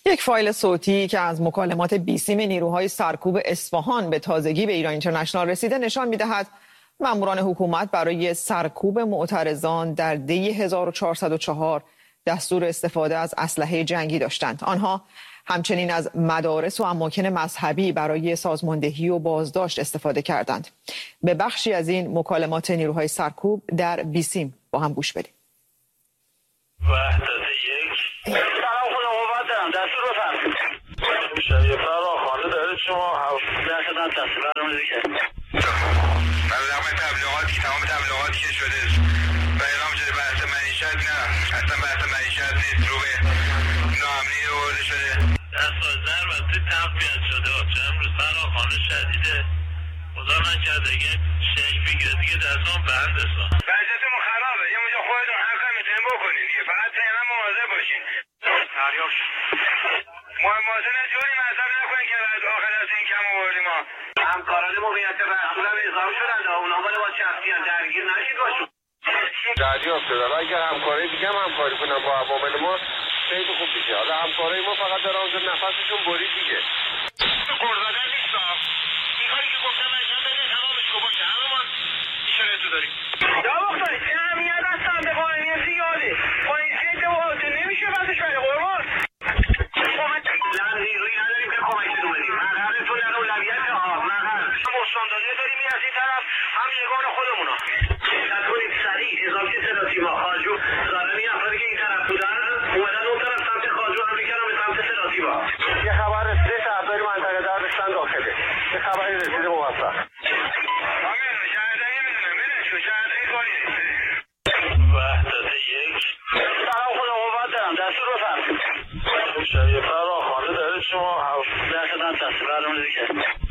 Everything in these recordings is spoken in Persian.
یک فایل صوتی که از مکالمات بیسیم نیروهای سرکوب اصفهان به تازگی به ایران اینترنشنال رسیده نشان می‌دهد ماموران حکومت برای سرکوب معترضان در دی 1404 دستور استفاده از اسلحه جنگی داشتند. آنها همچنین از مدارس و اماکن مذهبی برای سازماندهی و بازداشت استفاده کردند. به بخشی از این مکالمات نیروهای سرکوب در بیسیم با هم گوش بدیم. تمام تبلیغاتی که شده و اعلام شده بحث معیشت نه اصلا بحث معیشت نیست، رو به ناامنی آورده شده. دست و ضربت تقویت شده چون امروز فراخوان شدیده خدا نکرده که شیک بگیره دیگه دستان بند استان وضعیتمون خرابه. یه اونجا خودتون هر کار میتونین بکنین دیگه، فقط تیمه مواظب باشین. دریاف مواظب جوری مذهب نکنین که آخر از این کم آوردیم ما. همکاران موقعیت رسول هم اضافه شدن، اونا مال با شخصی هم درگیر نشید باشون. دریافت شدن اگر همکاری دیگه هم همکاری کنن با عوامل ما خیلی خوب میشه. حالا همکاری ما فقط در آنجا نفسشون برید دیگه. گرزاده نیست این کاری که گفتم انجام بده تمامش کو باشه. همه ما ایشونه تو داریم. یا مختاری این امنیت از سمت قانونی زیاده. پایینسی دوات نمیشه بسش بره قربان. نیرویی نداریم که کمکتون بدیم. مرحلتون در اولویت مستانداری داریم از این طرف هم یگان خودمونا. تکنید سریع اضافه سلاسیما خاجو ظالمی افرادی که این طرف بودن اومدن اون طرف سمت خاجو حمله کردن به سمت سلاسیما. یه خبر رسیده شهرداری منطقه در رسیدن داخله. یه خبری رسیده موفق. آمین شهرداری میدونم بله شو شهرداری کاری نیست. وحدت یک سلام خدا قوت دارم دستور بفرم. شایع فراخوانده داره شما درصدن تصویر علمون دیگه.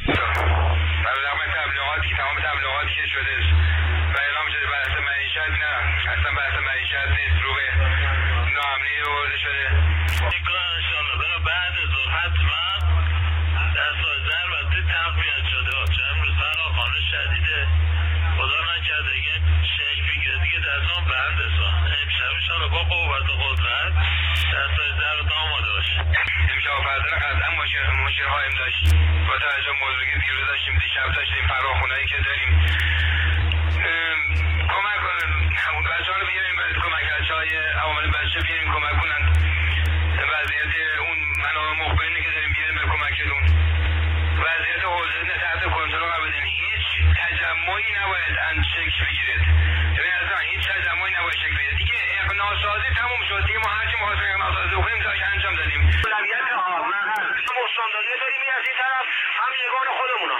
تمام تبلیغاتی که شده و اعلام شده بحث معیشت نه اصلا بحث معیشت نیست، رو به ناامنی آورده شده. انشالله برای بعد از حتما دست و ضربت تقویت شده چون امروز فراخوان شدیده خدا نکرده که شیک بگیره دیگه دستان بند استان. امشب انشالله با قوت و قدرت دست و ضربت آماده باشه. امشب فرزن قطعا مشکل هایم داشت با توجه موضوعی که دیروز داشتیم دیشب داشتیم فراخونایی که داریم کمک کنن همون بچه ها رو بیاریم برید کمک بچه های عوامل بچه بیاریم کمک کنن وضعیت اون منابع مخبرینی که داریم بیاریم به کمکتون وضعیت حوزه تحت کنترل قرار بدین. هیچ تجمعی نباید شکل بگیره. ببین اصلا هیچ تجمعی نباید شکل بگیره دیگه. اقناع‌سازی تموم شد دیگه. ما هرچی می‌خواستیم اقناع‌سازی بکنیم تا انجام دادیم. اولویت مستانداری داریم از این طرف هم یگان خودمونا.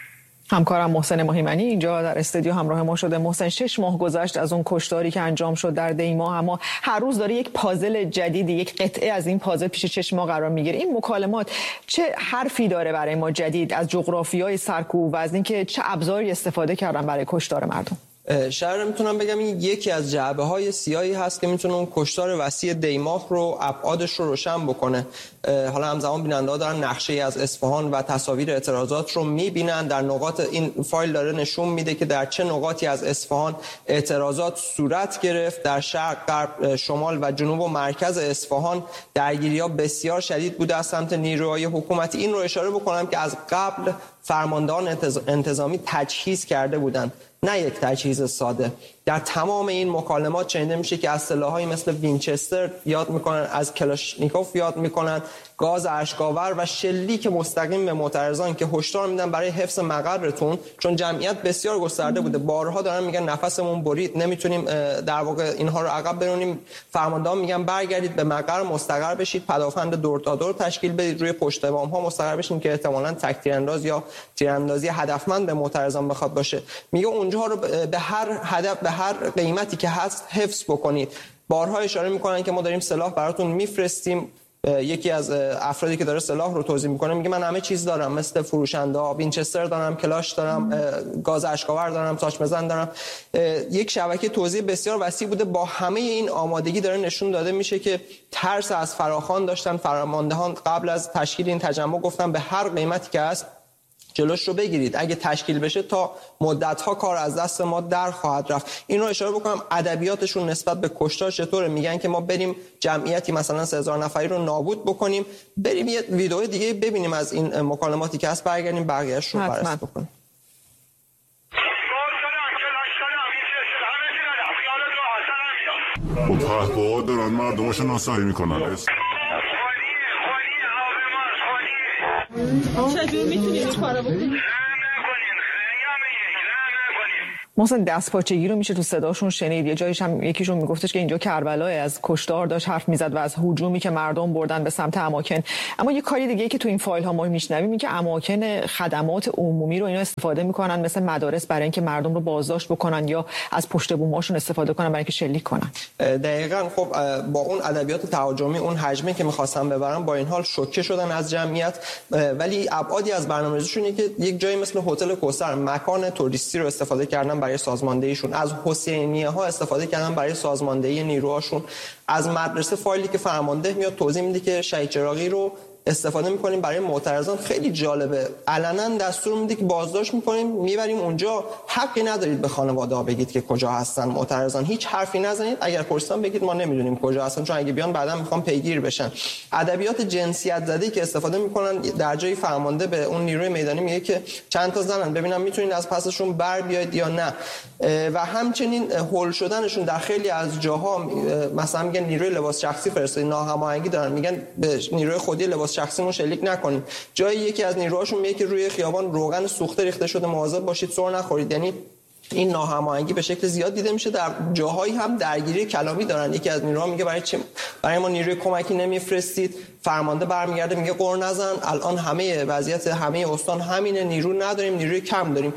همکارم محسن مهیمنی اینجا در استودیو همراه ما شده. محسن 6 ماه گذشت از اون کشتاری که انجام شد در دی ماه، اما هر روز داره یک پازل جدیدی، یک قطعه از این پازل پیش چشم ما قرار میگیره. این مکالمات چه حرفی داره برای ما جدید از جغرافیای سرکوب و از اینکه چه ابزاری استفاده کردن برای کشتار مردم؟ شاید میتونم بگم این یکی از جعبه‌های سیاهی هست که میتونه اون کشتار وسیع دیماه رو ابعادش رو روشن بکنه. حالا همزمان بیننده‌ها دارن نقشه‌ای از اصفهان و تصاویر اعتراضات رو میبینن. در نقاط این فایل داره نشون میده که در چه نقاطی از اصفهان اعتراضات صورت گرفت. در شرق، غرب، شمال و جنوب و مرکز اصفهان درگیری‌ها بسیار شدید بوده از سمت نیروهای حکومتی. این رو اشاره بکنم که از قبل فرماندهان انتظامی تجهیز کرده بودند، نه یک تجهیز ساده. در تمام این مکالمات شنیده میشه که از سلاح‌هایی مثل وینچستر یاد میکنن، از کلاشنیکوف یاد میکنن، گاز اشک‌آور و شلیک مستقیم به معترضان که هشدار میدن برای حفظ مقرتون، چون جمعیت بسیار گسترده بوده. بارها دارن میگن نفسمون برید، نمیتونیم در واقع اینها رو عقب برونیم. فرماندهان میگن برگردید به مقر مستقر بشید، پدافند دور تا دور تشکیل بدید، روی پشت بام‌ها مستقر بشین که احتمالاً تک تیرانداز یا تیراندازی هدفمند به معترضان بخواد باشه. میگه اونجا رو به هر هدف، به هر قیمتی که هست حفظ بکنید. بارها اشاره میکنن که ما داریم سلاح براتون میفرستیم. یکی از افرادی که داره سلاح رو توزیع میکنه میگه من همه چیز دارم، مثل فروشنده ها، وینچستر دارم، کلاش دارم، گاز اشک‌آور دارم، تاچ بزن دارم. یک شبکه توزیع بسیار وسیع بوده. با همه این آمادگی داره نشون داده میشه که ترس از فراخوان داشتن. فرماندهان قبل از تشکیل این تجمع گفتن به هر قیمتی که هست جلوش رو بگیرید. اگه تشکیل بشه تا مدت‌ها کار از دست ما در خواهد رفت. این رو اشاره بکنم ادبیاتشون نسبت به کشتار چطوره. میگن که ما بریم جمعیتی مثلا 3000 نفری رو نابود بکنیم. بریم یه ویدیو دیگه ببینیم از این مکالماتی که هست، برگردیم بقیه‌اش رو بررسی بکنیم. پهپاد دارن مردماشو ناسایی میکنن. چجور میتونید این کارو بکنید؟ محسن دستپاچگی رو میشه تو صداشون شنید. یه جایش هم یکیشون میگفتش که اینجا کربلاه، از کشتار داشت حرف میزد و از هجومی که مردم بردن به سمت اماکن. اما یه کاری دیگه که تو این فایل ها ما میشنویم این که اماکن خدمات عمومی رو اینا استفاده میکنن مثل مدارس برای اینکه مردم رو بازداشت بکنن یا از پشت بوماشون استفاده کنن برای اینکه شلیک کنن. دقیقاً. خب با اون ادبیات تهاجمی، اون حجمی که می‌خواستن ببرن، با این حال شوکه شدن از جمعیت. ولی ابعادی از برنامه‌ریزیشون اینه که یک جایی مثل هتل کوثر مکان توریستی رو استفاده کردن برای سازماندهیشون، از حسینیه ها استفاده کردن برای سازماندهی نیروهاشون، از مدرسه فایلی که فرمانده میاد توضیح میده که شهید چراغی رو استفاده میکنیم برای معترضان. خیلی جالبه، علنا دستور میده که بازداشت میکنیم میبریم اونجا، حقی ندارید به خانواده ها بگید که کجا هستن معترضان، هیچ حرفی نزنید، اگر پرسیدن بگید ما نمیدونیم کجا هستن، چون اگه بیان بعدا میخوام پیگیر بشن. ادبیات جنسیت زده‌ای که استفاده میکنن، در جایی فرمانده به اون نیروی میدانی میگه که چند تا زنن ببینم میتونید از پسشون بر بیاید یا نه. و همچنین هول شدنشون در خیلی از جاها، مثلا میگن نیروی لباس شخصی فرستادید، ناهماهنگی دارن، میگن به نیروی خودی لباس شخصیمون شلیک نکنیم. جای یکی از نیروهاشون میگه که روی خیابان روغن سوخته ریخته شده، مواظب باشید سر نخورید. یعنی این ناهماهنگی به شکل زیاد دیده میشه. در جاهایی هم درگیری کلامی دارن. یکی از نیروها میگه برای ما نیروی کمکی نمیفرستید، فرمانده برمیگرده میگه قر نزن، الان همه وضعیت همه استان همینه، نیرو نداریم، نیروی کم داریم.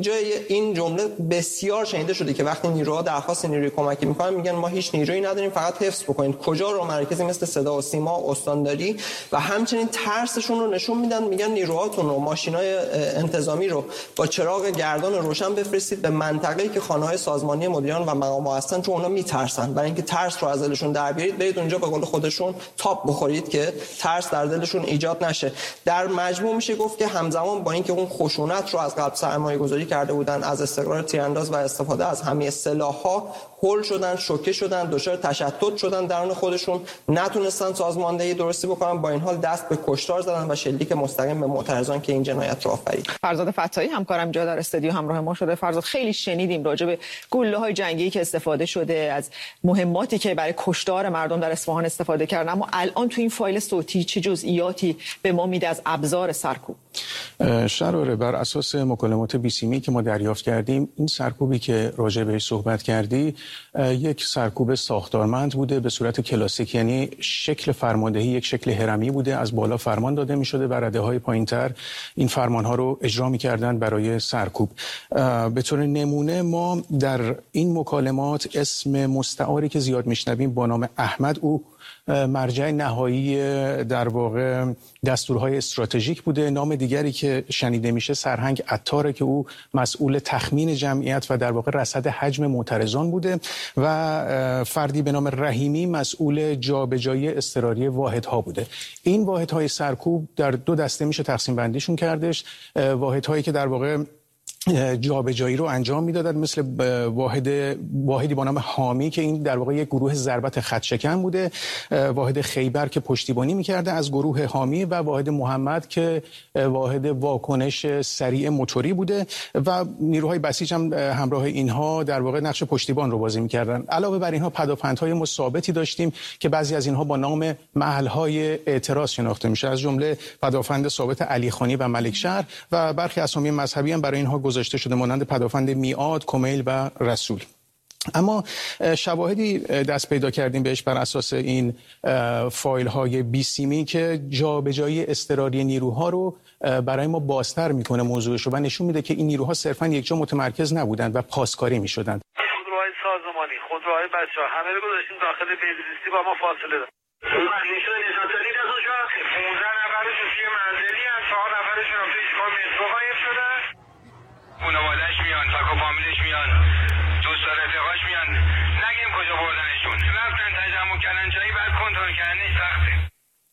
این جمله بسیار شنیده شده که وقتی نیروها درخواست نیروی کمکی میکنن میگن ما هیچ نیرویی نداریم، فقط حفظ بکنید. کجا رو؟ مرکزی مثل صدا و سیما، استانداری. و همچنین ترسشون رو نشون میدن، میگن نیروهاتون رو، ماشینای انتظامی رو با چراغ گردان روشن بفرستید به منطقه‌ای که خانه‌های سازمانی مدیران و مقام‌ها هستن، چون اونا میترسن. برای اینکه ترس رو از دلشون در بیارید، برید اونجا به قول خودشون تاپ بخورید که ترس در دلشون ایجاد نشه. در مجموع میشه گفت که همزمان با اینکه اون خشونت رو از قبل سرمایه‌گذاری کرده بودن، از استقرار تیرانداز و استفاده از همه سلاح‌ها هول شدن، شوکه شدن، دچار تشتت شدن درون خودشون، نتونستن سازماندهی درستی بکنن، با این حال دست به کشتار زدن و شلیک مستقیم به معترضان که این جنایت رو آفرید. فرزاد فتاحی همکارم جا در استودیو همراه ما شده. فرزاد، خیلی شنیدیم راجع به گله‌های جنگی که استفاده شده، از مهماتی که برای کشتار مردم در اصفهان استفاده کردن، اما الان تو این فایل صوتی چه جزئیاتی به ما میده از ابزار سرکوب؟ شراره بر اساس مکالمات بیسیمی که ما دریافت کردیم، این سرکوبی که راجع بهش صحبت کردی یک سرکوب ساختارمند بوده به صورت کلاسیک، یعنی شکل فرماندهی یک شکل هرمی بوده، از بالا فرمان داده می شده و رده‌های پایین‌تر این فرمان‌ها رو اجرا می‌کردن برای سرکوب. به طور نمونه ما در این مکالمات اسم مستعاری که زیاد میشنویم با نام احمد، او مرجع نهایی در واقع دستورهای استراتژیک بوده. نام دیگری که شنیده میشه سرهنگ عطاره که او مسئول تخمین جمعیت و در واقع رصد حجم معترضان بوده و فردی به نام رحیمی مسئول جابجایی اضطراری واحدها بوده. این واحدهای سرکوب در دو دسته میشه تقسیم بندیشون کردش. واحدهایی که در واقع جابجایی رو انجام میدادن، مثل واحدی با نام حامی که این در واقع یک گروه ضربت خط شکن بوده، واحد خیبر که پشتیبانی میکرده از گروه حامی و واحد محمد که واحد واکنش سریع موتوری بوده و نیروهای بسیج هم همراه اینها در واقع نقش پشتیبان رو بازی میکردن. علاوه بر اینها پدافندهای ما ثابتی داشتیم که بعضی از اینها با نام محلهای اعتراض شناخته میشه، از جمله پدافند ثابت علیخانی و ملکشهر و برخی اسامی مذهبی هم برای اینها گذاشته شده مانند پدافند میعاد، کمیل و رسول. اما شواهدی دست پیدا کردیم بهش بر اساس این فایل های بیسیمی که جابجایی اضطراری نیروها رو برای ما بازتر میکنه موضوعش رو و نشون میده که این نیروها صرفا یک جا متمرکز نبودند و پاسکاری میشدند. خودروهای سازمانی، خودروهای بچه‌ها همه رو گذاشتیم داخل بیلیستی با ما فاصله دارن. ماشین نجاتری از اونجا 15 نفرشون توی منزلی هست، 4 نفرشون هم توی ایستگاه مترو غایب شدن. خانواده‌اش میان، فک و فامیلش میان، دوست و رفیقاش میان، نگیم کجا بردنشون. رفتن تجمع کردن جایی، بعد کنترل کردنش سخته.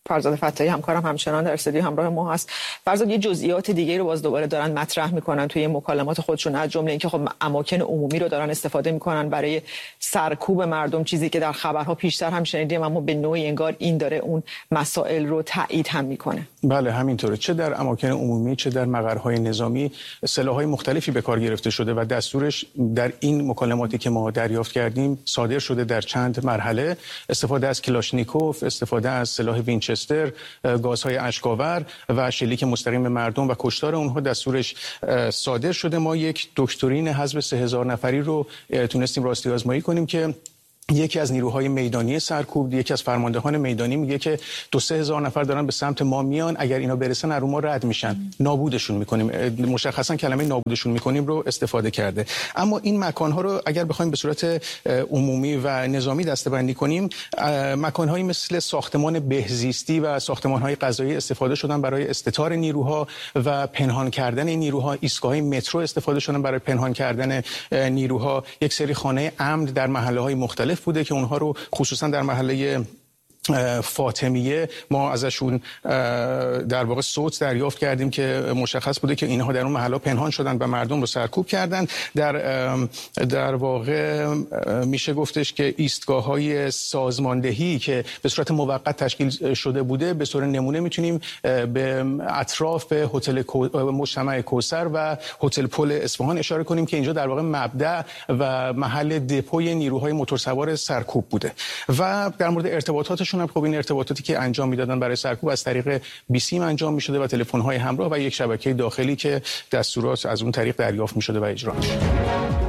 فرزاد فتاحی همکارم همچنان در استودیو همراه ما هست. فرزاد، یه جزئیات دیگه رو باز دوباره دارن مطرح میکنن توی مکالمات خودشون، از جمله اینکه خب اماکن عمومی رو دارن استفاده میکنن برای سرکوب مردم، چیزی که در خبرها پیشتر هم شنیدیم، اما به نوعی انگار این داره اون مسائل رو تایید هم میکنه. بله همینطوره، چه در اماکن عمومی چه در مقرهای نظامی سلاح‌های مختلفی به کار گرفته شده و دستورش در این مکالماتی که ما دریافت کردیم صادر شده در چند مرحله. استفاده از کلاشنیکوف، استفاده از سلاح وینچستر، گازهای اشک‌آور و شلیک مستقیم به مردم و کشتار اونها دستورش صادر شده. ما یک دکترین حذف 3000 نفری رو تونستیم راستی آزمایی کنیم که یکی از نیروهای میدانی سرکوب، یکی از فرماندهان میدانی میگه که 2-3 هزار نفر دارن به سمت ما میان، اگر اینا برسن از رو ما رد میشن، نابودشون میکنیم. مشخصا کلمه نابودشون میکنیم رو استفاده کرده. اما این مکانها رو اگر بخوایم به صورت عمومی و نظامی دسته‌بندی کنیم، مکانهایی مثل ساختمان بهزیستی و ساختمانهای غذایی استفاده شدن برای استتار نیروها و پنهان کردن این نیروها. ایستگاه‌های مترو استفاده شدن برای پنهان کردن نیروها. یک سری خانه امن در محله‌های مختلف بوده که اونها رو خصوصا در محله فاطمیه ما ازشون در واقع صوت دریافت کردیم که مشخص بوده که اینها در اون محله پنهان شدن و مردم رو سرکوب کردن. در واقع میشه گفتش که ایستگاه‌های سازماندهی که به صورت موقت تشکیل شده بوده، به صورت نمونه میتونیم به اطراف هتل مجتمع کوثر و هتل پل اصفهان اشاره کنیم که اینجا در واقع مبدأ و محل دپوی نیروهای موتورسوار سرکوب بوده. و در مورد ارتباطاتشون خب این ارتباطاتی که انجام میدادن برای سرکوب از طریق بیسیم انجام میشده و تلفن‌های همراه و یک شبکه داخلی که دستورات از اون طریق دریافت میشده و اجرا میشده.